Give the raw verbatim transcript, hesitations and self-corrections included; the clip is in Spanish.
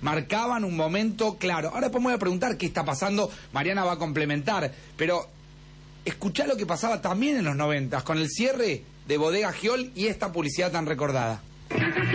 marcaban un momento claro. Ahora después me voy a preguntar qué está pasando, Mariana va a complementar, pero escuchá lo que pasaba también en los noventas, con el cierre de Bodega Giol y esta publicidad tan recordada.